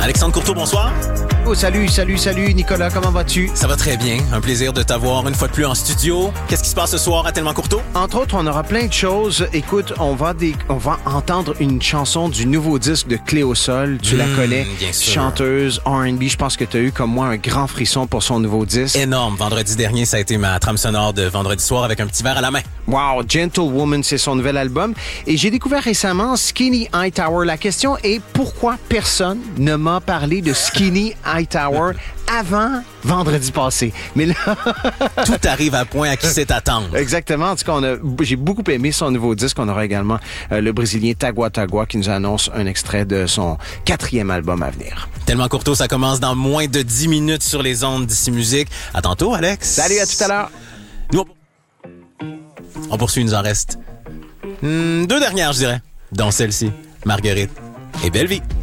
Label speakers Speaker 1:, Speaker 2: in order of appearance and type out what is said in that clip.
Speaker 1: Alexandre Courteau, bonsoir.
Speaker 2: Oh, salut Nicolas, comment vas-tu?
Speaker 1: Ça va très bien. Un plaisir de t'avoir une fois de plus en studio. Qu'est-ce qui se passe ce soir à Tellement Courteau?
Speaker 2: Entre autres, on aura plein de choses. Écoute, on va entendre une chanson du nouveau disque de Cléo Sol. Tu la connais,
Speaker 1: bien sûr.
Speaker 2: chanteuse R&B. Je pense que tu as eu comme moi un grand frisson pour son nouveau disque.
Speaker 1: Énorme. Vendredi dernier, ça a été ma trame sonore de vendredi soir avec un petit verre à la main.
Speaker 2: Wow, Gentlewoman, c'est son nouvel album. Et j'ai découvert récemment Skinny Hightower. La question est pourquoi personne ne m'a parlé de Skinny Hightower avant vendredi passé. Mais là...
Speaker 1: Tout arrive à point à qui sait attendre.
Speaker 2: Exactement. En tout cas, j'ai beaucoup aimé son nouveau disque. On aura également le Brésilien Tagua Tagua qui nous annonce un extrait de son 4e album à venir.
Speaker 1: Tellement Courteau, ça commence dans moins de 10 minutes sur les ondes d'Ici Musique. À tantôt, Alex.
Speaker 2: Salut, à tout à l'heure.
Speaker 1: Nous, on poursuit, il nous en reste 2 dernières, je dirais, dont celle-ci, Marguerite et Belle Vie.